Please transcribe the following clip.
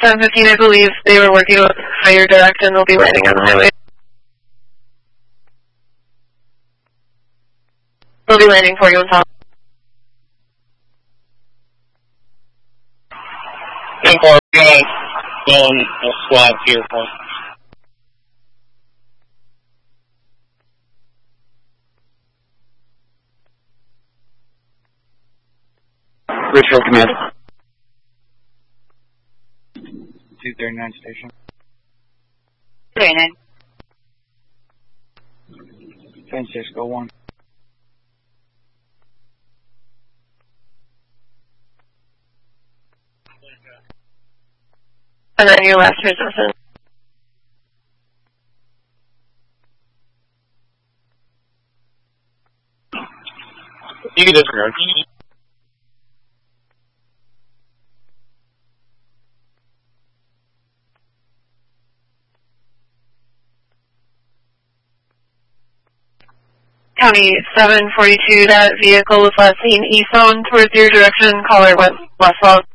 10:15, I believe they were working with higher direction. They'll be landing on the highway. They'll be landing for you on top. 10-4, going squad to your point. Richfield Command. 239 station. 39. 10-6, go 1. And then your last transmission. You can disregard. County 742, that vehicle was last seen eastbound towards your direction, caller went westbound.